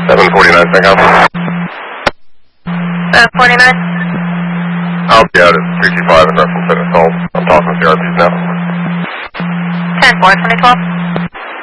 749, St. 749? I'll be out at 325 in reference to the call. I'm talking with the RPs now. 10-4, 2012.